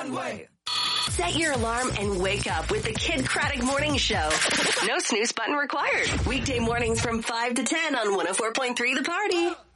One-way. Set your alarm and wake up with the Kid Craddock Morning Show. No snooze button required. Weekday mornings from 5 to 10 on 104.3 The Party.